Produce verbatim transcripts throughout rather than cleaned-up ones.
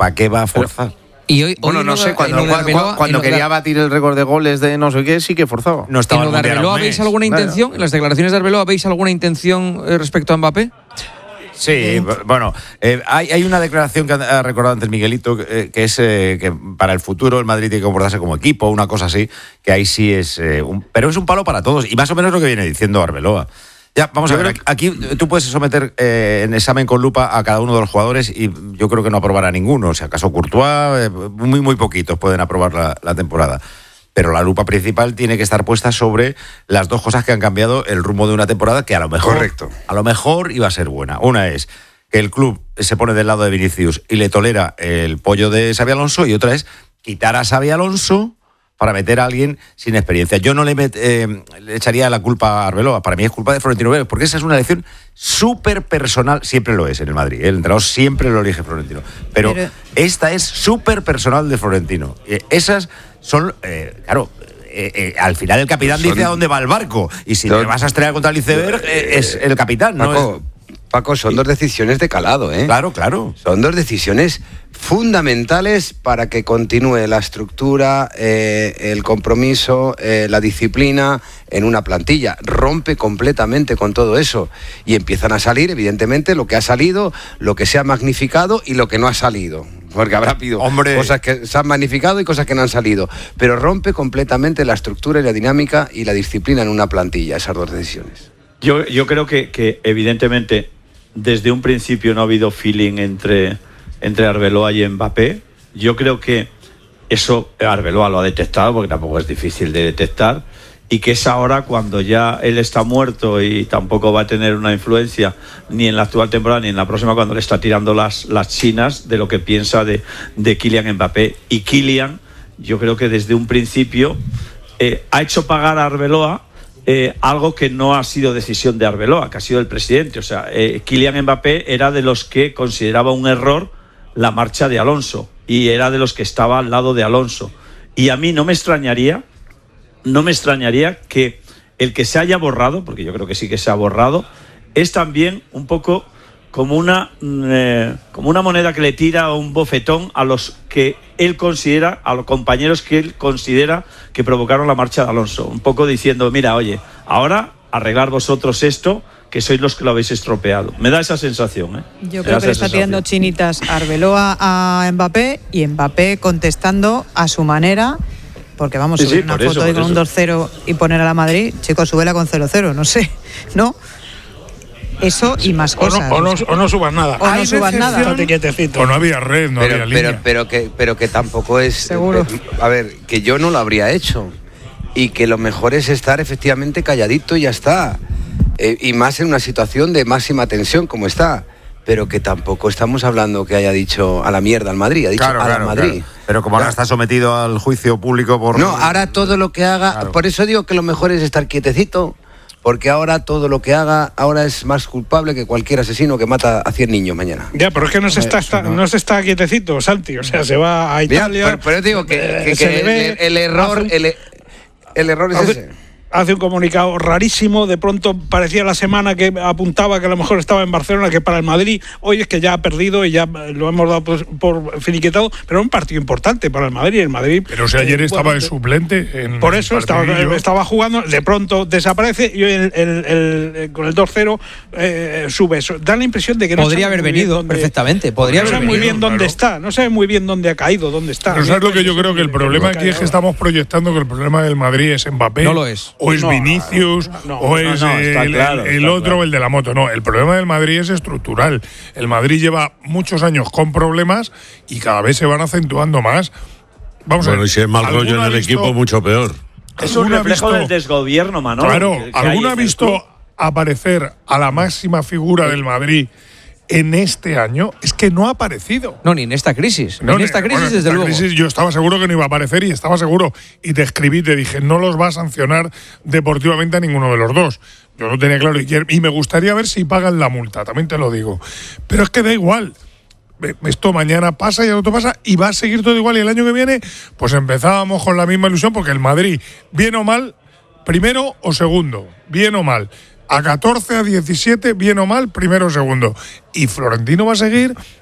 ¿para qué va a forzar? Pero, y hoy, bueno, hoy no lo, sé, cuando, cuando, Arbeloa, cuando quería la, batir el récord de goles de no sé qué, sí que forzaba. No estaba ¿En lo de Arbeloa veis alguna intención? Claro. ¿En las declaraciones de Arbeloa veis alguna intención eh, respecto a Mbappé? Sí, eh, bueno, eh, hay, hay una declaración que ha recordado antes Miguelito, eh, que es eh, que para el futuro el Madrid tiene que comportarse como equipo, una cosa así, que ahí sí es... Eh, un, pero es un palo para todos, y más o menos lo que viene diciendo Arbeloa. Ya, vamos yo a ver, aquí tú puedes someter eh, en examen con lupa a cada uno de los jugadores y yo creo que no aprobará ninguno. O sea, acaso Courtois, eh, muy, muy poquitos pueden aprobar la, la temporada. Pero la lupa principal tiene que estar puesta sobre las dos cosas que han cambiado el rumbo de una temporada que a lo mejor, Correcto. a lo mejor iba a ser buena. Una es que el club se pone del lado de Vinicius y le tolera el pollo de Xabi Alonso, y otra es quitar a Xabi Alonso para meter a alguien sin experiencia. Yo no le, met, eh, le echaría la culpa a Arbeloa, para mí es culpa de Florentino Pérez, porque esa es una elección súper personal, siempre lo es en el Madrid, ¿eh? El entrenador siempre lo elige Florentino, pero, pero... esta es súper personal de Florentino. Eh, esas son, eh, claro, eh, eh, al final el capitán son... dice a dónde va el barco, y si son... te vas a estrellar contra el iceberg, eh, es el capitán, Paco, ¿no? Es... Paco, son dos decisiones de calado, ¿eh? Claro, claro. Son dos decisiones fundamentales para que continúe la estructura, eh, el compromiso, eh, la disciplina en una plantilla. Rompe completamente con todo eso y empiezan a salir, evidentemente, lo que ha salido, lo que se ha magnificado y lo que no ha salido. Porque habrá habido Hombre. cosas que se han magnificado y cosas que no han salido. Pero rompe completamente la estructura y la dinámica y la disciplina en una plantilla, esas dos decisiones. Yo, yo creo que, que evidentemente desde un principio no ha habido feeling entre, entre Arbeloa y Mbappé. Yo creo que eso Arbeloa lo ha detectado, porque tampoco es difícil de detectar, y que es ahora cuando ya él está muerto y tampoco va a tener una influencia ni en la actual temporada ni en la próxima, cuando le está tirando las, las chinas de lo que piensa de, de Kylian Mbappé. Y Kylian, yo creo que desde un principio eh, ha hecho pagar a Arbeloa Eh, algo que no ha sido decisión de Arbeloa, que ha sido el presidente. O sea, eh, Kylian Mbappé era de los que consideraba un error la marcha de Alonso y era de los que estaba al lado de Alonso. Y a mí no me extrañaría, no me extrañaría que el que se haya borrado, porque yo creo que sí que se ha borrado, es también un poco como una, eh, como una moneda que le tira un bofetón a los que él considera, a los compañeros que él considera que provocaron la marcha de Alonso. Un poco diciendo, mira, oye, ahora arreglar vosotros esto, que sois los que lo habéis estropeado. Me da esa sensación, ¿eh? Yo creo que le está tirando chinitas a Arbeloa a Mbappé y Mbappé contestando a su manera. Porque vamos a sí, subir sí, una foto eso, ahí con eso. un dos cero y poner a la Madrid, chicos, súbela con cero cero, no sé, ¿no? Eso y más cosas. O no, o no, o no subas nada. O no subas nada. O no había red, no pero, había pero, línea. Pero que, pero que tampoco es... Seguro. Eh, a ver, que yo no lo habría hecho. Y que lo mejor es estar efectivamente calladito y ya está. Eh, y más en una situación de máxima tensión como está. Pero que tampoco estamos hablando que haya dicho a la mierda al Madrid, ha dicho claro, a claro, la Madrid. Claro. Pero como ahora está sometido al juicio público por... No, ahora todo lo que haga... Claro. Por eso digo que lo mejor es estar quietecito, porque ahora todo lo que haga ahora es más culpable que cualquier asesino que mata a cien niños mañana. Ya, pero es que no se está, está, no se está quietecito, Santi, o sea, se va a Italia... Ya, pero, pero digo que, que, que el, el error... El, el error es hace, ese. Hace un comunicado rarísimo, de pronto parecía la semana que apuntaba que a lo mejor estaba en Barcelona, que para el Madrid hoy es que ya ha perdido y ya lo hemos dado por, por finiquetado, pero era un partido importante para el Madrid. El Madrid pero o sea, ayer eh, estaba bueno, de suplente en por eso estaba, estaba jugando, de pronto desaparece y hoy el, el, el, el, con el dos cero eh, sube eso. Da la impresión de que no podría haber venido dónde, perfectamente, podría no haber sabe venido, muy bien dónde claro. está, no sabe muy bien dónde ha caído, dónde está. Pero sabes lo que yo creo, que el problema aquí es que estamos proyectando que el problema del Madrid es Mbappé. No lo es. O es no, Vinicius, no, o es no, no, el, claro, el otro, claro. el de la moto. No, el problema del Madrid es estructural. El Madrid lleva muchos años con problemas y cada vez se van acentuando más. Vamos bueno, a ver. Y si es mal rollo en el visto, equipo, mucho peor. Es un reflejo visto, del desgobierno, Manolo. Claro, que, que ¿alguno ha visto club? aparecer a la máxima figura del Madrid en este año? Es que no ha aparecido. No, ni en esta crisis. No, en esta crisis, bueno, en desde esta luego. Crisis yo estaba seguro que no iba a aparecer y estaba seguro. Y te escribí, te dije, no los va a sancionar deportivamente a ninguno de los dos. Yo lo tenía claro. Y me gustaría ver si pagan la multa, también te lo digo. Pero es que da igual. Esto mañana pasa y el otro pasa y va a seguir todo igual. Y el año que viene, pues empezábamos con la misma ilusión, porque el Madrid, bien o mal, primero o segundo, bien o mal. A catorce, a diecisiete, bien o mal, primero o segundo. Y Florentino va a seguir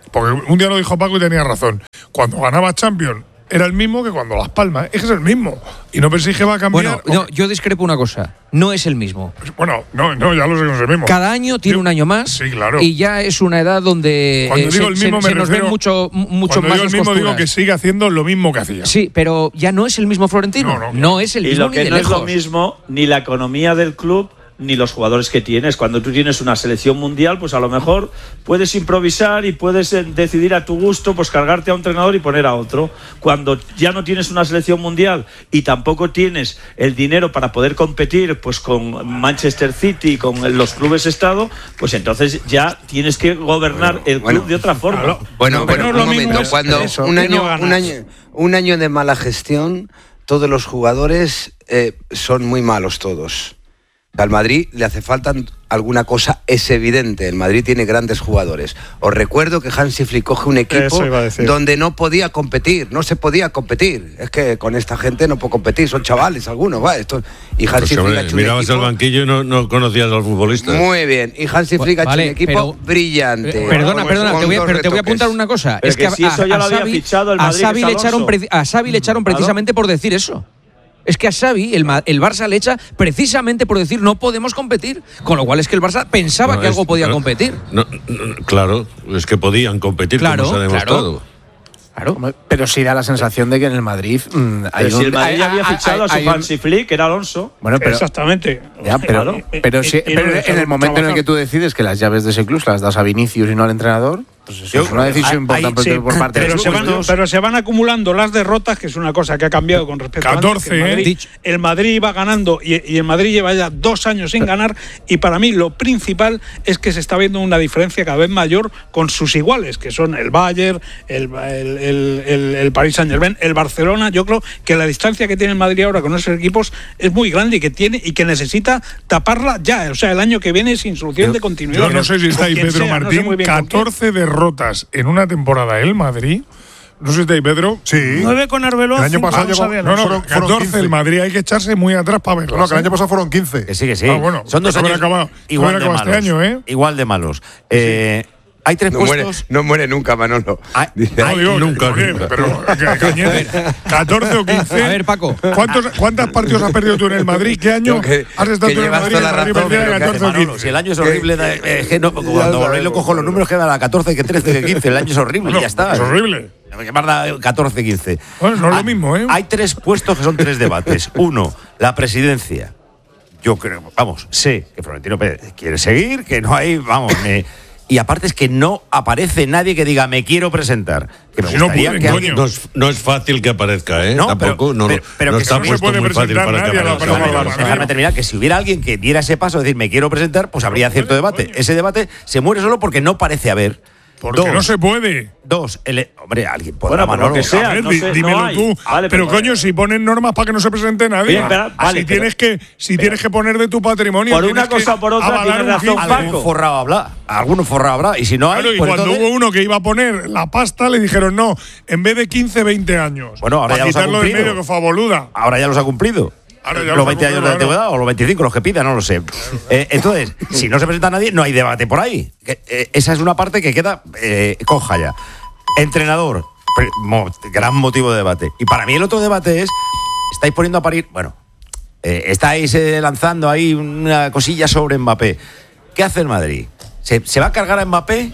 Porque un día lo dijo Paco y tenía razón. Cuando ganaba Champions era el mismo que cuando Las Palmas. Es que es el mismo. Y no penséis que va a cambiar. Bueno, no, yo discrepo una cosa. No es el mismo. Bueno, no, no, ya lo sé que no es el mismo. Cada año tiene yo, un año más. Sí, claro. Y ya es una edad donde cuando eh, digo se, el mismo se, me se nos refiero, ven mucho, mucho cuando más digo el mismo costuras. digo que sigue haciendo lo mismo que hacía. Sí, pero ya no es el mismo Florentino. No, no, no, no es el y mismo lo que ni de no lejos. es lo mismo ni la economía del club ni los jugadores que tienes. Cuando tú tienes una selección mundial, pues a lo mejor puedes improvisar y puedes eh, decidir a tu gusto, pues cargarte a un entrenador y poner a otro. Cuando ya no tienes una selección mundial y tampoco tienes el dinero para poder competir pues con Manchester City, con los clubes estado, pues entonces ya tienes que gobernar bueno, el club bueno, de otra forma. Claro. Bueno, bueno, bueno un momento, es cuando eso, un, año, no un, año, un año de mala gestión, todos los jugadores eh, son muy malos todos. Al Madrid le hace falta alguna cosa, es evidente. El Madrid tiene grandes jugadores. Os recuerdo que Hansi Flick coge un equipo donde no podía competir, no se podía competir. Es que con esta gente no puedo competir, son chavales algunos, va. Esto, y Hansi pues, Flick ha hecho mirabas un equipo, al banquillo y no, no conocías a los futbolistas. Muy bien. Y Hansi Flick ha hecho vale, un equipo pero, brillante. Perdona, perdona, te voy, a, pero te voy a apuntar una cosa. Pero es que, que si a, eso ya a, lo había Xavi, fichado el Madrid, a Xavi le echaron, a Xavi le echaron precisamente por decir eso. Es que a Xavi, el, el Barça le echa precisamente por decir no podemos competir. Con lo cual es que el Barça pensaba no, que es, algo podía no, competir. No, no, claro, es que podían competir, claro, como se ha demostrado. Claro. Claro. Pero sí da la sensación de que en el Madrid mmm, hay pero un, si el Madrid hay, había hay, fichado hay, a su Hansi Flick, que era Alonso. Bueno, pero, exactamente. Ya, pero, claro. pero, si, y, y pero no en el momento trabajar. en el que tú decides que las llaves de ese club las das a Vinicius y no al entrenador, pues eso Yo, es una decisión hay, importante hay, sí, por parte pero del se club. Van, pero se van acumulando las derrotas, que es una cosa que ha cambiado con respecto catorce, a antes. El Madrid, ¿eh? el Madrid iba ganando y, y el Madrid lleva ya dos años sin ganar. Y para mí lo principal es que se está viendo una diferencia cada vez mayor con sus iguales, que son el Bayern, el, el, el, el, el Paris Saint-Germain, el Barcelona. Yo creo que la distancia que tiene el Madrid ahora con esos equipos es muy grande y que tiene y que necesita taparla ya. O sea, el año que viene sin solución yo, de continuidad. Yo no sé si está ahí Pedro sea, Martín, no sé catorce derrotas en una temporada el Madrid. No sé si está ahí Pedro. Sí. nueve con Arbeloa. El año pasado llegó, no, no, fueron, catorce fueron el Madrid, hay que echarse muy atrás para verlo. No, que el año pasado fueron quince. Que sí, que sí. Ah, bueno, son dos años acabado, igual de malos. Este año, ¿eh? Igual de malos. Eh, sí. Hay tres no puestos. Muere, no muere nunca, Manolo. Ay, Dice, no, digo, nunca, muere, nunca. Pero, Cañete, catorce o quince. A ver, Paco. ¿Cuántos, ¿Cuántos partidos has perdido tú en el Madrid? ¿Qué año no, que, has estado tú en el Madrid? La razón, catorce o quince. Si el año es horrible, da, eh, que no, cuando volvéis lo cojo los números, queda la catorce, que trece, que quince. El año es horrible, no, ya está. Es horrible. Que marca catorce, quince. Bueno, no es lo mismo, ¿eh? Hay tres puestos que son tres debates. Uno, la presidencia. Yo creo, vamos, sé que Florentino Pérez quiere seguir, que no hay, vamos, me. Y aparte es que no aparece nadie que diga me quiero presentar. Que me si no, pueden, que alguien... no, es, no es fácil que aparezca, ¿eh? No, Tampoco, pero, no, pero, pero no que está no puesto muy fácil para que aparezca. Dejarme terminar, que si hubiera alguien que diera ese paso de decir me quiero presentar, pues habría cierto debate. Ese debate se muere solo porque no parece haber. Porque dos, no se puede. Dos, el, hombre, alguien podrá, bueno, Manolo, que sea, ver, no sé, dímelo no tú. Vale, pero, pero coño, si ponen normas para que no se presente nadie. Bien, pero, vale, si pero, tienes que, si pero, tienes que poner de tu patrimonio. Por una cosa o por otra tienes razón, Paco. Algún forrado habrá. Algún forrado habrá. Y si no hay. Claro, y pues cuando entonces... hubo uno que iba a poner la pasta, le dijeron no, en vez de quince, veinte años. Bueno, ahora para ya los ha quitarlo cumplido. de medio, que fue a boluda. Ahora ya los ha cumplido. Ahora ya los veinte años de antigüedad claro. o los veinticinco, los que pida, no lo sé. Eh, entonces, si no se presenta nadie, no hay debate por ahí. Que, eh, esa es una parte que queda eh, coja ya. Entrenador, mo, gran motivo de debate. Y para mí el otro debate es, estáis poniendo a parir, bueno, eh, estáis eh, lanzando ahí una cosilla sobre Mbappé. ¿Qué hace el Madrid? ¿Se, se va a cargar a Mbappé?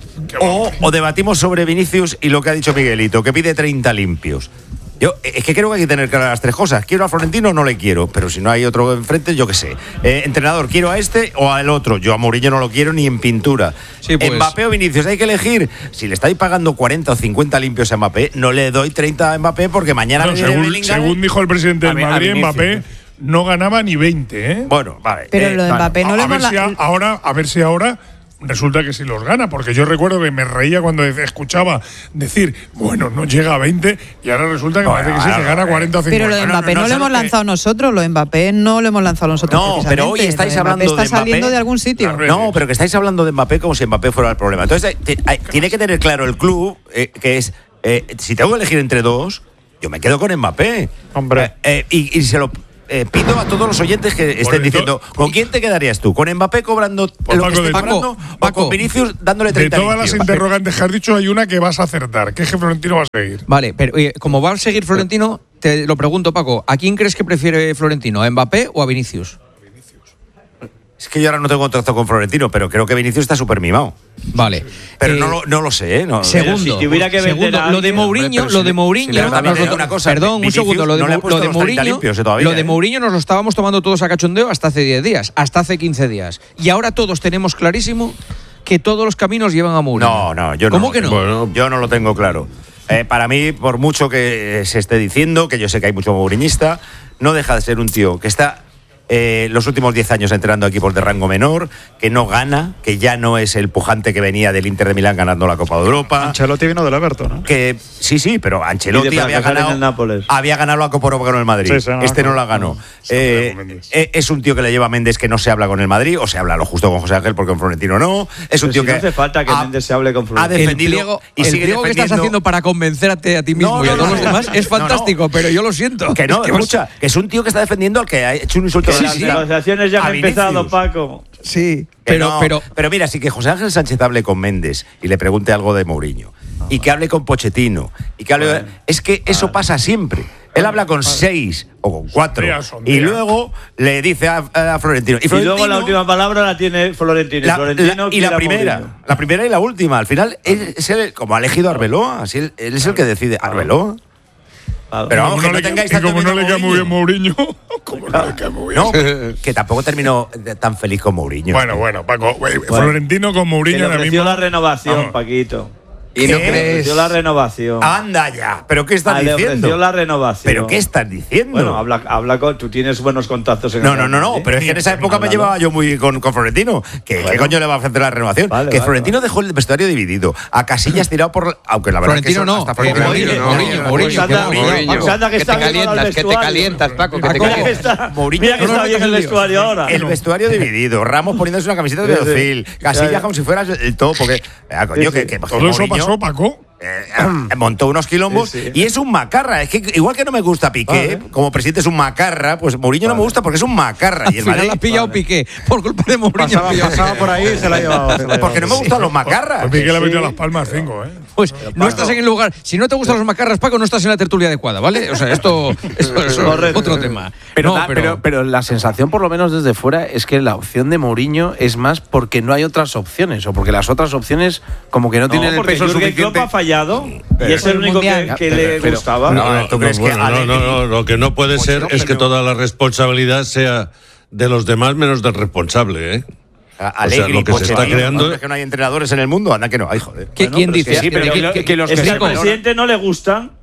O, o debatimos sobre Vinicius y lo que ha dicho Miguelito, que pide treinta limpios. Yo es que creo que hay que tener claras las tres cosas. ¿Quiero a Florentino o no le quiero? Pero si no hay otro enfrente, yo qué sé. Eh, entrenador, ¿quiero a este o al otro? Yo a Mourinho no lo quiero ni en pintura. Sí, pues. Mbappé o Vinicius, hay que elegir. Si le estáis pagando cuarenta o cincuenta limpios a Mbappé, no le doy treinta a Mbappé porque mañana no, me según, Bellingham, según dijo el presidente del Madrid, Vinicius, Mbappé ¿eh? no ganaba ni veinte, ¿eh? Bueno, vale. Pero eh, lo de Mbappé vale. no a, le a ver hemos... si a, ahora, a ver si ahora resulta que sí los gana, porque yo recuerdo que me reía cuando escuchaba decir, bueno, no llega a veinte y ahora resulta que bueno, parece que sí se gana cuarenta o cincuenta. Pero lo de Mbappé no, no, no lo hemos que... lanzado nosotros, lo de Mbappé no lo hemos lanzado nosotros. No, pero hoy estáis hablando está de Mbappé. saliendo de algún sitio. No, pero que estáis hablando de Mbappé como si Mbappé fuera el problema. Entonces, t- hay, tiene que tener claro el club eh, que es, eh, si tengo que elegir entre dos, yo me quedo con Mbappé. Hombre. Eh, eh, y, y se lo... eh, pido a todos los oyentes que estén Por diciendo, ¿con quién te quedarías tú? ¿Con Mbappé cobrando Pues lo que Paco, esté de- cobrando Paco, o Paco, con Vinicius dándole De treinta todas las limpios? interrogantes que has dicho, hay una que vas a acertar, que es que Florentino va a seguir. Vale, pero eh, como va a seguir Florentino, te lo pregunto, Paco, ¿a quién crees que prefiere Florentino? ¿A Mbappé o a Vinicius? Es que yo ahora no tengo contacto con Florentino, pero creo que Vinicius está súper mimado. Vale. Pero Eh, no, lo, no lo sé, ¿eh? No, Segundo, si tuviera que vender segundo, a lo de alguien, Mourinho, hombre, pero lo si de le- Mourinho, si le también nos te lo- digo una cosa, perdón, un Vinicius segundo, lo de, no le ha Mou- puesto lo de los treinta Mourinho, limpios, eh, todavía, lo de ¿eh? Mourinho nos lo estábamos tomando todos a cachondeo hasta hace diez días, hasta hace quince días. Y ahora todos tenemos clarísimo que todos los caminos llevan a Mourinho. No, no, yo no. ¿Cómo que no? Bueno, Yo no lo tengo claro. Eh, para mí, por mucho que se esté diciendo, que yo sé que hay mucho mouriñista, no deja de ser un tío que está eh, los últimos diez años entrenando a equipos de rango menor, que no gana, que ya no es el pujante que venía del Inter de Milán ganando la Copa de Europa. Ancelotti vino del Everton, ¿no? Que sí, sí, pero Ancelotti Y de había fracasar en ganado, el Nápoles. había ganado la Copa Europa con el Madrid. Sí, sí, no, este no con- la ganó. se Eh, pelea con Méndez. eh, es un tío que le lleva a Méndez que no se habla con el Madrid, o se habla lo justo con José Ángel porque con Florentino no. Es un Pero tío si que no hace falta que ha- Méndez se hable con ha Florentino. El defendido pliego, y el sigue pliego que estás defendiendo- haciendo para convencerte a ti mismo No, y a no, todos no, los no, demás no, es no, fantástico, no. pero yo lo siento. Que no, ¿Qué vas- escucha, que es un tío que está defendiendo al que ha hecho un insulto Sí, de sí. la- Las negociaciones ya a han empezado, Vinicius. Paco. Sí, Que pero, no, pero, pero mira, si que José Ángel Sánchez hable con Méndez y le pregunte algo de Mourinho, y que hable con Pochettino, y que hable. Bueno, es que eso pasa siempre. Él habla con seis o con cuatro, Días son y días. luego le dice a, a Florentino. Y, Y Florentino, luego la última palabra la tiene Florentino. la- y Florentino la- y quiere la a primera, Mourinho. la primera y la última. Al final, él es él, como ha elegido a Arbeloa, así él, él es el que decide. Arbeloa. Claro. Pero vamos, Como que no no le- tengáis y tanto como no miedo le a queda muy bien Mourinho. Mourinho, como no le queda muy bien. No, que tampoco terminó de- tan feliz con Mourinho. Bueno, bueno, Paco, güey, Florentino con Que Mourinho le ahora ofreció mismo. la renovación, Vamos. Paquito. ¿Y no ¿Qué? Le crees? ofreció la renovación. Anda ya. ¿Pero qué estás Ah, le diciendo? ofreció la renovación. ¿Pero qué estás diciendo? Bueno, habla, habla con. Tú tienes buenos contactos en No, el no, no, Real no, Madrid. pero es que en esa época me Háblalo. llevaba yo muy con, con Florentino. ¿Qué, ¿Qué Bueno. coño le va a ofrecer la renovación? Vale, que vale, Florentino vale. dejó el vestuario dividido. A Casillas tirado por. Aunque la verdad Florentino es que eso no, hasta eh, Florentino Mourinho, no. Mourinho, Pues Mourinho, anda, Mourinho. pues anda que Que está te bien ahora calientas, el que te vestuario. calientas, Paco, que te Paco, Mira que calientas. está, Mourinho mira que no está me bien metas el en lío. vestuario ahora. El vestuario dividido, Ramos poniéndose una camiseta de Sí, sí. Ozil, Ya, Casillas ya. como si fueras el todo, porque, ah, coño, Sí, que, sí. que- que Todo eso Mourinho, pasó, Paco. eh, montó unos quilombos Sí, sí. y es un macarra. Es que igual que no me gusta Piqué, Vale. como presidente es un macarra, pues Mourinho no me gusta porque es un macarra. Al Y el final Madrid, ha pillado Vale. Piqué por culpa de Mourinho. Pasaba, ha pillado pasaba Piqué. por ahí y se la ha llevado. se la ha llevado. porque no me gustan los macarras. Pues Piqué le ha sí. metido las palmas cinco, ¿eh? Pues no estás en el lugar. Si no te gustan los macarras, Paco, no estás en la tertulia adecuada, ¿vale? O sea, esto, esto es Correcto. otro tema. Pero, No, da- pero, pero la sensación, por lo menos desde fuera, es que la opción de Mourinho es más porque no hay otras opciones o porque las otras opciones como que no, No, tienen el porque peso Jürgen Klopp suficiente. ha fallado y es Por el el único que, Mundial. que Pero- le pero- gustaba. No, no, ¿tú crees que bueno, no, Allegri- no, no, lo que no puede ser es que toda la responsabilidad sea de los demás menos del responsable, ¿eh? Alegri, lo que se está Pochettino, creando- ¿no? Es que no hay entrenadores en el mundo, anda que no hay, joder. ¿Qué- Bueno, ¿Quién pero dice? es que- Sí, pero ¿Qué- que- qué- que los Es que que se al valoran- presidente no le gustan.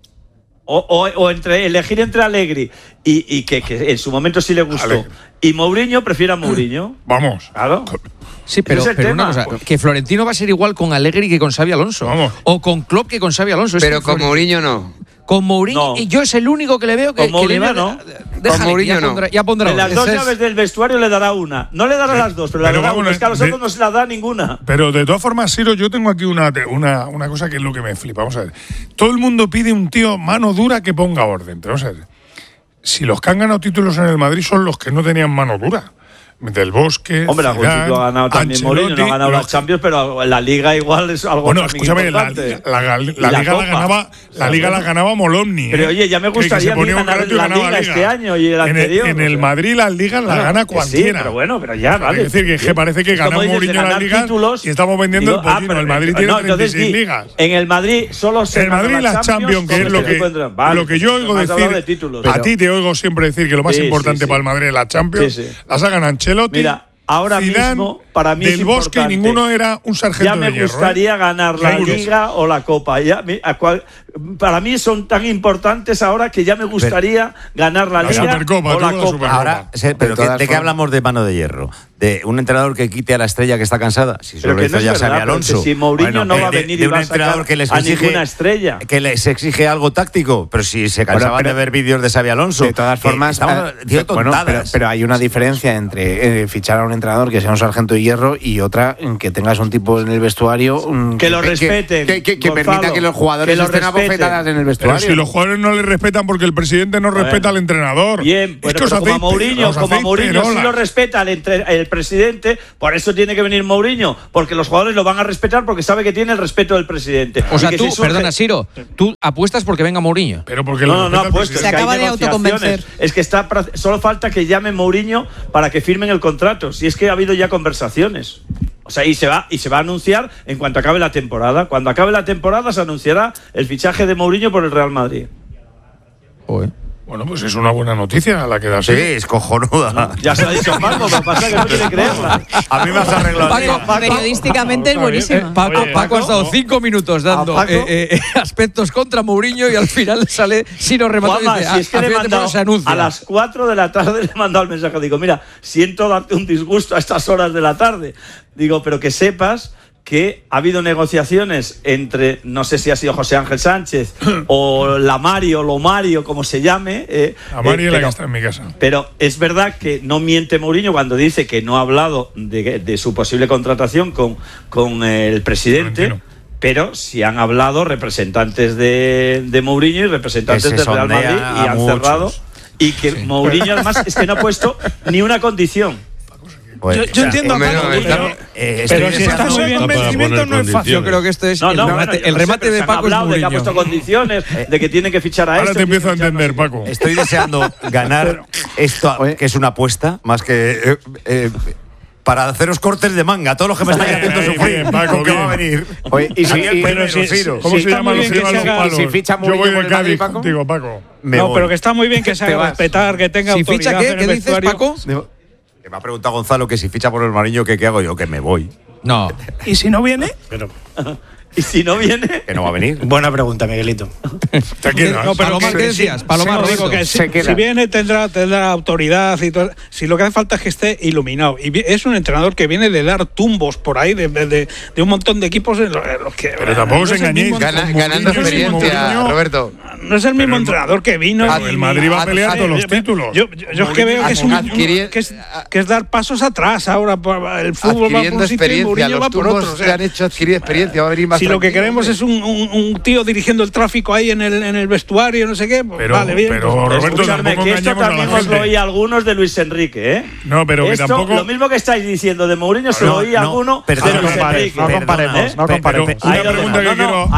O, o- o entre elegir entre Allegri y, y que, que en su momento sí le gustó. Alegri. Y Mourinho, prefiere a Mourinho. Vamos. Claro. Sí, pero, Ese es el pero una tema. cosa, que Florentino va a ser igual con Allegri que con Xavi Alonso. Vamos. O con Klopp que con Xavi Alonso. Es Pero que con Florentino- Mourinho no. Con Mourinho, No. y yo es el único que le veo que, Con que le va Mourinho no. Déjale, Con Mourinho ya no. pondrá, ya pondrá En las orden. dos Ese es- llaves del vestuario le dará una. No le dará las dos, pero, Pero le dará vamos, una. Es que a los de- otros no se la da ninguna. Pero de todas formas, Siro, yo tengo aquí una, una, una cosa que es lo que me flipa. Vamos a ver. Todo el mundo pide un tío mano dura que ponga orden. Pero vamos a ver. Si los que han ganado títulos en el Madrid son los que no tenían mano dura. Del Bosque. Hombre, algún Zidane, título ha ganado también Ancelotti, Mourinho, no ha ganado los la Champions, pero la Liga igual es algo Bueno, también escúchame, la, importante. la- la- la Y Liga la Copa. ganaba, la O sea, Liga la bueno. ganaba Molomni. Pero ¿eh? oye, ya me Que- que gustaría se a mí ponía un ganar rato y la ganaba Liga este año y el en anterior, En o el sea. Madrid las ligas las Bueno, gana que cualquiera. Sí, pero bueno, pero ya, vale. Es decir, que, que parece que Es como ganó dices, de Mourinho las ganar ligas títulos, y estamos vendiendo digo, el ah, pollino. pero- el Madrid no, tiene entonces treinta y seis di, ligas. En el Madrid solo se El Madrid gana la Champions, que es ¿cómo lo se que, encuentran? Vale, lo que yo oigo has hablado de decir. títulos. A ti te oigo siempre decir que lo más Sí, sí, importante sí. para el Madrid es la Champions. Sí, sí. La sacan Ancelotti. Mira, ahora Zidane, mismo, para mí Del es Bosque, importante. ninguno era un sargento Ya me de hierro, gustaría ¿eh? ganar la Seguros. Liga o la Copa. Ya, me- a cual- para mí son tan importantes ahora que ya me gustaría ganar la, La Liga Supercopa, o tú la la Copa. Supercopa. Ahora, se- pero De todas ¿de qué formas- hablamos de mano de hierro? ¿De un entrenador que quite a la estrella que está cansada? Si Pero solo que hizo no es ya verdad, Xabi pero Alonso. que si Mourinho no de- va a de- venir de y un va a sacar entrenador que les a exige, ninguna estrella. que les exige algo táctico, pero si se cansaban pero- de ver vídeos de Xabi Alonso. De todas que formas, estamos eh, diciendo bueno, pero, tontadas. pero hay una diferencia entre eh, fichar a un entrenador que sea un sargento de hierro y otra que tengas un tipo en el vestuario que, que lo respeten, que, que, que, que permita que los jugadores que lo estén abofetadas en el vestuario. Pero si los jugadores no le respetan porque el presidente no bueno. respeta al entrenador. Bien, bueno, pero como a Mourinho, como a Mourinho sí lo respeta el, entre, el presidente, por eso tiene que venir Mourinho, porque los jugadores lo van a respetar porque sabe que tiene el respeto del presidente. O sea, tú, surge... perdona, Siro, tú apuestas porque venga Mourinho. Pero porque no, no, no apuesto. Se acaba de autoconvencer. Es que está, solo falta que llame Mourinho para que firmen el contrato. Si es que ha habido ya conversaciones. O sea, y se va y se va a anunciar en cuanto acabe la temporada. Cuando acabe la temporada se anunciará el fichaje de Mourinho por el Real Madrid. Joder. Bueno, pues es una buena noticia la que da. Sí, es cojonuda. No, ya se lo ha dicho Paco, lo que pasa es que no quiere creerla. A mí me has arreglado. Paco, Paco, periodísticamente es buenísima. Eh, Paco, Oye, Paco ha estado cinco minutos dando eh, eh, aspectos contra Mourinho y al final sale si nos remató. Juanma, dice, si es que le he mandado, a las cuatro de la tarde le he mandado el mensaje. Digo, mira, siento darte un disgusto a estas horas de la tarde. Digo, pero que sepas que ha habido negociaciones entre, no sé si ha sido José Ángel Sánchez o la Mario, lo Mario, como se llame. Eh, la Mario eh, la que está en mi casa. Pero es verdad que no miente Mourinho cuando dice que no ha hablado de, de su posible contratación con, con el presidente. Florentino. Pero sí han hablado representantes de, de Mourinho y representantes del Real Madrid y han muchos. cerrado. Y que sí. Mourinho además es que no ha puesto ni una condición. Pues, yo, yo o sea, entiendo a Paco, pero, pero, eh, pero si está muy bien convencimiento no es fácil. Yo creo que esto es no, no, el remate, bueno, el remate sé, de Paco es hablado de que ha puesto condiciones, de que tiene que fichar a Ahora este. te empiezo a entender, Paco. Estoy deseando ganar esto, que es una apuesta, más que eh, eh, para haceros cortes de manga. Todos los que me están haciendo sufrir. Bien, Paco, ¿qué va a venir? Oye, y si, y, pero si, si, ¿Cómo si se llaman los que llevan los palos? Si ficha Yo voy de Cádiz contigo, Paco. No, pero que está muy bien que se haga respetar, que tenga si autoridad. ¿Si ficha qué? ¿Qué dices, Paco? Que me ha preguntado Gonzalo que si ficha por el Mariño, que qué hago yo, que me voy. No. ¿Y si no viene? Pero, ¿y si no viene? Que no va a venir. Buena pregunta, Miguelito. Te quedas. No, pero ¿qué decías? Palomar, digo que si, si viene tendrá, tendrá autoridad y todo. Si lo que hace falta es que esté iluminado. Y es un entrenador que viene de dar tumbos por ahí de, de, de, de un montón de equipos en los, en los que. Pero tampoco no se engañéis. Gana, ganando experiencia, Roberto. No es el mismo entrenador que vino. Ad, el Madrid va a pelear todos los títulos. Yo, yo, yo es que veo que es, un, adquirir, que, es, que es dar pasos atrás ahora. El fútbol va por un sitio y Mourinho va por otro. O sea, han hecho adquirir experiencia. Va a venir más si lo que queremos es un, un, un tío dirigiendo el tráfico ahí en el, en el vestuario, no sé qué, pues pero, vale, bien. Pero, pues, Roberto, escuchadme, que esto también os lo oí a algunos de Luis Enrique, ¿eh? No, pero esto, que tampoco. Lo mismo que estáis diciendo de Mourinho, se lo oí a alguno de Luis Enrique. No comparemos, no comparemos. Una pregunta que quiero.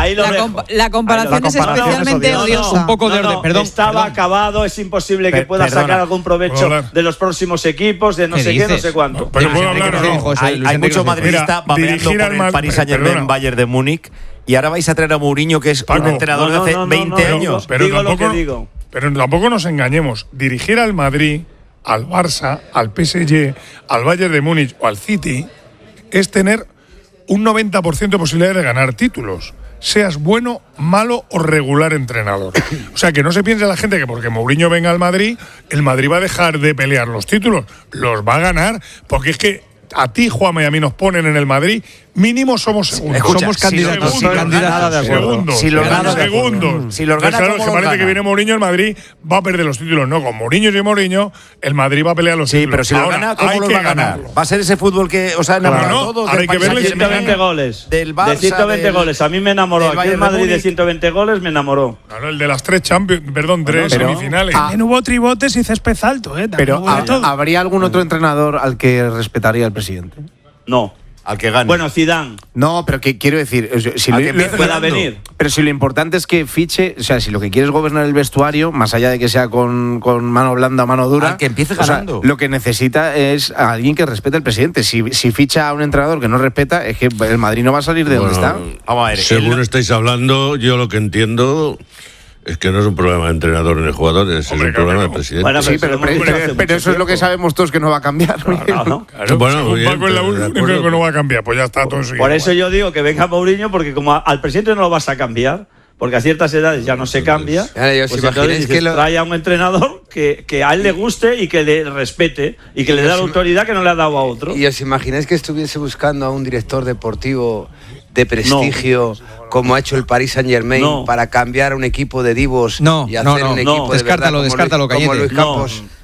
La comparación es especialmente odiosa. Un poco de orden, perdón. Estaba acabado, es imposible que pueda sacar algún provecho de los próximos equipos, de no sé qué, no sé cuánto. Pero puedo hablar o no. Hay mucho madridista babeando por el Paris Saint-Germain, Bayern de Múnich. Y ahora vais a traer a Mourinho, que es Paco, un entrenador no, no, de hace no, no, veinte no, no, años. Pero digo tampoco, lo que digo. Pero tampoco nos engañemos. Dirigir al Madrid, al Barça, al P S G, al Bayern de Múnich o al City es tener un noventa por ciento de posibilidades de ganar títulos. Seas bueno, malo o regular entrenador. O sea, que no se piense la gente que porque Mourinho venga al Madrid, el Madrid va a dejar de pelear los títulos. Los va a ganar, porque es que a ti, Juanma, y a mí nos ponen en el Madrid, mínimo somos segundos. Escucha, somos candidatos. Segundos, sí, candidatos. Segundos. Si los gana, gana, segundos. Si los gana, claro, ¿cómo que los parece gana? que viene Mourinho, el Madrid va a perder los títulos. No, con Mourinho y Mourinho, el Madrid va a pelear los sí, títulos. pero si Ahora, los gana, ¿cómo hay los que va a ganar? ganarlo. Va a ser ese fútbol que os ha enamorado Claro, a todos. ahora hay que verle ciento veinte goles. Del Barça, de ciento veinte del, goles. A mí me enamoró. Aquí el Madrid de ciento veinte goles me enamoró. Claro, el de las tres Champions, perdón, tres pero, semifinales. También hubo tribotes y césped alto, ¿eh? Pero ¿habría algún otro entrenador al que respetaría el presidente? No. Al que gane. Bueno, Zidane. No, pero que quiero decir, si al lo, que pueda venir. Pero si lo importante es que fiche, o sea, si lo que quieres es gobernar el vestuario, más allá de que sea con, con mano blanda o mano dura, al que empiece ganando. O sea, lo que necesita es a alguien que respete al presidente. Si, si ficha a un entrenador que no respeta, es que el Madrid no va a salir de bueno, donde está. Vamos a ver. Según el... estáis hablando, yo lo que entiendo es que no es un problema de entrenador ni de jugadores, Hombre, es un problema claro. de presidente. Bueno, Sí, pero, pero, pero, pero, pero eso es lo que sabemos todos que no va a cambiar. Claro, ¿no? Claro, Bueno, según bien, Paco es la pero de única acuerdo. que no va a cambiar, pues ya está todo seguido. Por eso yo digo que venga Mourinho, porque como a- al presidente no lo vas a cambiar, porque a ciertas edades ya no se cambia, Claro, yo os pues imagináis entonces que dices, lo- trae a un entrenador que, que a él le guste y que le respete y que le dé la autoridad que no le ha dado a otro. ¿Y os imagináis que estuviese buscando a un director deportivo de prestigio no. como ha hecho el Paris Saint-Germain no. para cambiar un equipo de divos no, y hacer no, no, un no. equipo descártalo, de verdad descártalo, como, Luis, como Luis Campos? No.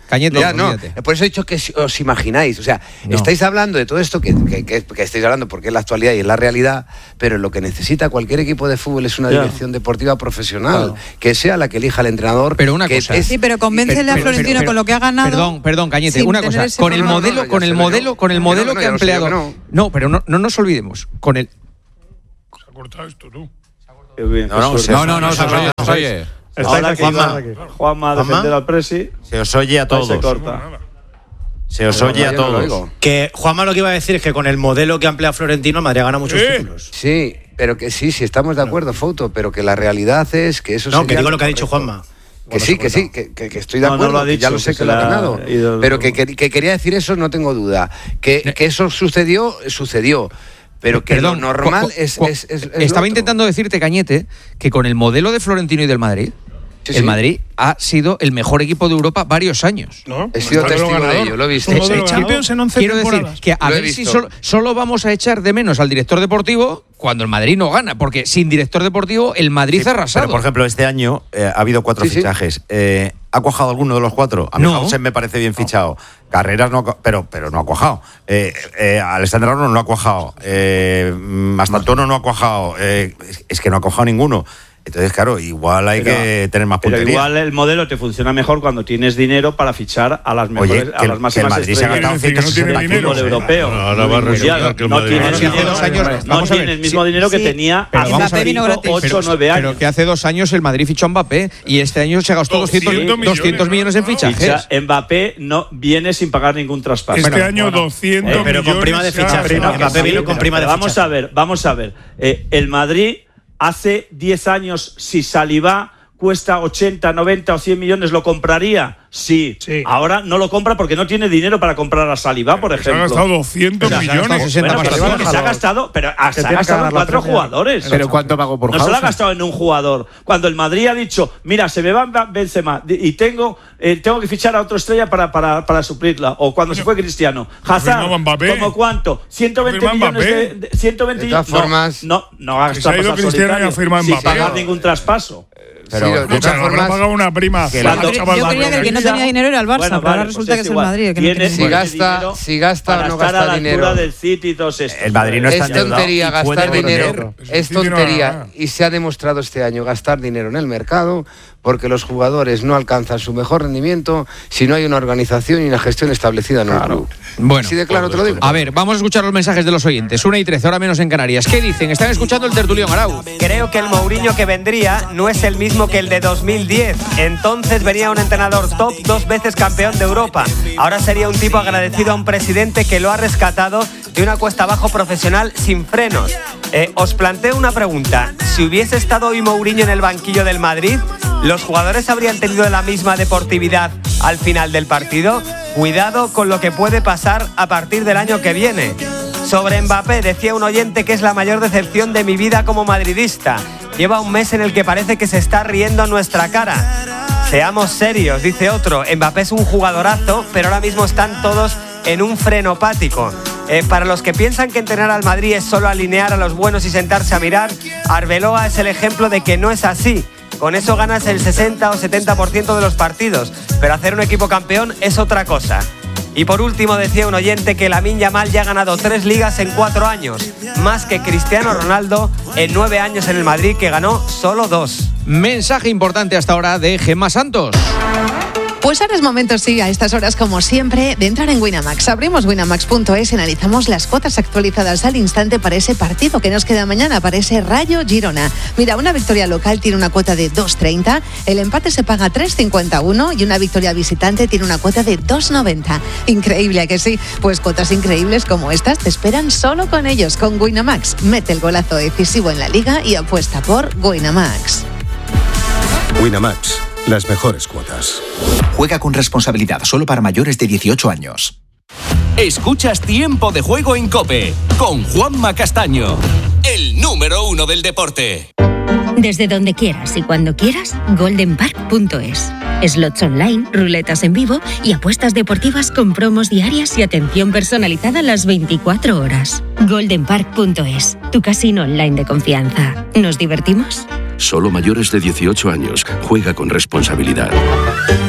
Cañete, ya, no. Por eso he dicho que os imagináis. O sea, no. estáis hablando de todo esto que, que, que, que estáis hablando porque es la actualidad y es la realidad, pero lo que necesita cualquier equipo de fútbol es una ya. dirección deportiva profesional, claro. que sea la que elija el entrenador. Pero una cosa. Es, sí, pero convéncele a Florentino pero, con lo que ha ganado. Perdón, perdón, Cañete, una cosa. Con el modelo, no, no, con el modelo, con el modelo que, no, que ha empleado. No. no, pero no, no nos olvidemos. Con el. Se ha cortado esto, tú. Qué bien, no, no, no, no, no, se oye. Se oye. Ahora aquí, Juanma, Juanma a defender al Presi. Se os oye a todos. Se corta. Se os oye a todos. No que Juanma lo que iba a decir es que con el modelo que ha empleado Florentino, el Madrid ha ganado muchos ¿Eh? títulos. Sí, pero que sí, sí, estamos de acuerdo, Fouto, pero que la realidad es que eso No, que digo lo que ha dicho Juanma. Que sí, que sí, que, que, que estoy de acuerdo, no, no lo dicho, que ya lo sé que, que lo ha ganado. Ido, pero que, que, que quería decir eso, no tengo duda. Que, que eso sucedió, sucedió. Pero que Perdón, lo normal es, es, es, es Estaba intentando decirte, Cañete, que con el modelo de Florentino y del Madrid, sí, el sí. Madrid ha sido el mejor equipo de Europa varios años. ¿No? He sido testigo de ello, lo he visto. El Champions en once Quiero temporadas. decir que a ver si solo, solo vamos a echar de menos al director deportivo cuando el Madrid no gana, porque sin director deportivo el Madrid sí, ha arrasado. Pero, por ejemplo, este año eh, ha habido cuatro sí, fichajes. Sí. Eh, ¿Ha cuajado alguno de los cuatro? A mí no. José me parece bien fichado. Carreras no ha, pero, pero no ha cuajado. Eh, eh, Alexander Arnold no ha cuajado. Eh, Mastantuono no ha cuajado. Eh, es, es que no ha cuajado ninguno. Entonces, claro, igual hay pero, que tener más puntería. Pero igual el modelo te funciona mejor cuando tienes dinero para fichar a las mejores, Oye, a las máximas estrellas. Que el Madrid se ha gastado ciento sesenta kilos europeo. Ahora va a resultar que el Madrid no tiene dos años, no tiene el mismo sí, dinero que sí, tenía hace ocho o nueve años. Pero que hace dos años el Madrid fichó a Mbappé y este año se gastó doscientos millones en fichajes. Mbappé no viene sin pagar ningún traspaso. Este año doscientos millones. Pero con prima de fichaje. Mbappé vino con prima de fichaje. Vamos a ver, vamos a ver. El Madrid hace diez años, si Saliba cuesta ochenta, noventa o cien millones, ¿lo compraría? Sí. sí. Ahora no lo compra porque no tiene dinero para comprar a Saliba, por ejemplo. Se ha gastado doscientos pero millones. Se ha gastado, bueno, pero sí, se ha gastado, pero se ha gastado en cuatro jugadores. ¿Pero cuánto pagó por No Hausa? se lo ha gastado en un jugador. Cuando el Madrid ha dicho, mira, se me va Benzema y tengo eh, tengo que fichar a otra estrella para, para, para suplirla. O cuando se fue Cristiano. Hazard, ¿como cuánto? ciento veinte millones de, de ciento veinte de todas formas, no, no, no ha gastado Cristiano solitario, sin pagar ningún traspaso. Pero, sí, de muchas formas, pagado una prima. Que la, yo creía que el que no tenía dinero era el Barça, bueno, pero ahora resulta pues que es el Madrid. El que no tiene si, gasta, si gasta o no gasta dinero. Del City y todo esto. El Madrid no está es tontería gastar dinero. Es tontería. Y se ha demostrado este año gastar dinero en el mercado porque los jugadores no alcanzan su mejor rendimiento si no hay una organización y una gestión establecida en el claro. club. Bueno, así de claro te lo digo. A ver, vamos a escuchar los mensajes de los oyentes. Una y trece, ahora menos en Canarias. ¿Qué dicen? Están escuchando el tertulión, Arau. Creo que el Mourinho que vendría no es el mismo que el de dos mil diez. Entonces venía un entrenador top, dos veces campeón de Europa. Ahora sería un tipo agradecido a un presidente que lo ha rescatado de una cuesta abajo profesional sin frenos. Eh, os planteo una pregunta. Si hubiese estado hoy Mourinho en el banquillo del Madrid, ¿los jugadores habrían tenido la misma deportividad al final del partido? Cuidado con lo que puede pasar a partir del año que viene. Sobre Mbappé, decía un oyente que es la mayor decepción de mi vida como madridista. Lleva un mes en el que parece que se está riendo a nuestra cara. Seamos serios, dice otro. Mbappé es un jugadorazo, pero ahora mismo están todos en un frenopático. Eh, para los que piensan que entrenar al Madrid es solo alinear a los buenos y sentarse a mirar, Arbeloa es el ejemplo de que no es así. Con eso ganas el sesenta o setenta por ciento de los partidos, pero hacer un equipo campeón es otra cosa. Y por último decía un oyente que Lamine Yamal ya ha ganado tres ligas en cuatro años, más que Cristiano Ronaldo en nueve años en el Madrid, que ganó solo dos. Mensaje importante hasta ahora de Gemma Santos. Pues ahora es momento, sí, a estas horas como siempre, de entrar en Winamax. Abrimos winamax punto es y analizamos las cuotas actualizadas al instante para ese partido que nos queda mañana, para ese Rayo Girona. Mira, una victoria local tiene una cuota de dos treinta, el empate se paga tres cincuenta y uno y una victoria visitante tiene una cuota de dos noventa. Increíble, ¿a que sí? Pues cuotas increíbles como estas te esperan solo con ellos, con Winamax. Mete el golazo decisivo en la liga y apuesta por Winamax. Winamax. Las mejores cuotas. Juega con responsabilidad, solo para mayores de dieciocho años. Escuchas Tiempo de Juego en COPE con Juanma Castaño, el número uno del deporte. Desde donde quieras y cuando quieras, golden park punto es. Slots online, ruletas en vivo y apuestas deportivas con promos diarias y atención personalizada las veinticuatro horas. golden park punto es, tu casino online de confianza. ¿Nos divertimos? Solo mayores de dieciocho años. Juega con responsabilidad.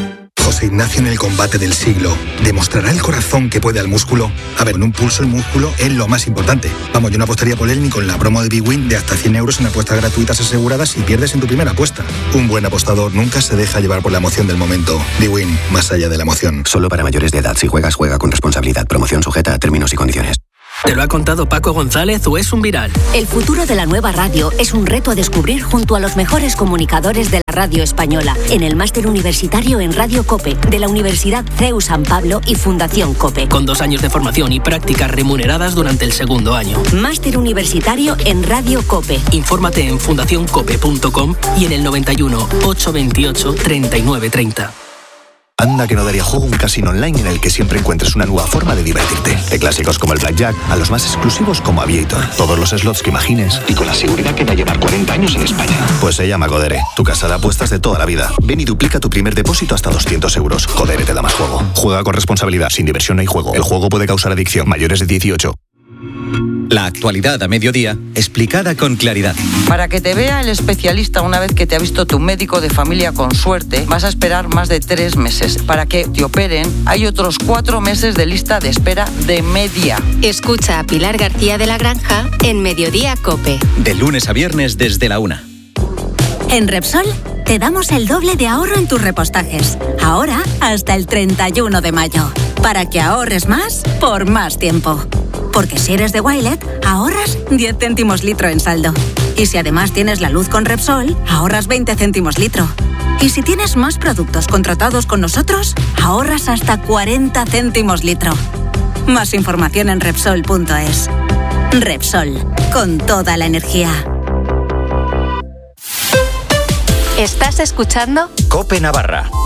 José Ignacio en el combate del siglo. ¿Demostrará el corazón que puede al músculo? A ver, en un pulso el músculo es lo más importante. Vamos, yo no apostaría por él ni con la promo de BWin de hasta cien euros en apuestas gratuitas aseguradas si pierdes en tu primera apuesta. Un buen apostador nunca se deja llevar por la emoción del momento. BWin, más allá de la emoción. Solo para mayores de edad. Si juegas, juega con responsabilidad. Promoción sujeta a términos y condiciones. ¿Te lo ha contado Paco González o es un viral? El futuro de la nueva radio es un reto a descubrir junto a los mejores comunicadores de la radio española en el máster universitario en Radio COPE de la Universidad C E U San Pablo y Fundación COPE. Con dos años de formación y prácticas remuneradas durante el segundo año. Máster universitario en Radio COPE. Infórmate en fundación cope punto com y en el noventa y uno, ochocientos veintiocho, treinta y nueve treinta. Anda que no daría juego un casino online en el que siempre encuentres una nueva forma de divertirte. De clásicos como el Blackjack a los más exclusivos como Aviator. Todos los slots que imagines y con la seguridad que da llevar cuarenta años en España. Pues se llama Codere, tu casa de apuestas de toda la vida. Ven y duplica tu primer depósito hasta doscientos euros. Codere te da más juego. Juega con responsabilidad. Sin diversión no hay juego. El juego puede causar adicción. Mayores de dieciocho. La actualidad a mediodía, explicada con claridad. Para que te vea el especialista una vez que te ha visto tu médico de familia con suerte, vas a esperar más de tres meses. Para que te operen, hay otros cuatro meses de lista de espera de media. Escucha a Pilar García de la Granja en Mediodía COPE. De lunes a viernes desde la una. En Repsol te damos el doble de ahorro en tus repostajes. Ahora hasta el treinta y uno de mayo. Para que ahorres más por más tiempo. Porque si eres de Wilet, ahorras diez céntimos litro en saldo. Y si además tienes la luz con Repsol, ahorras veinte céntimos litro. Y si tienes más productos contratados con nosotros, ahorras hasta cuarenta céntimos litro. Más información en Repsol punto es. Repsol, con toda la energía. ¿Estás escuchando? COPE Navarra.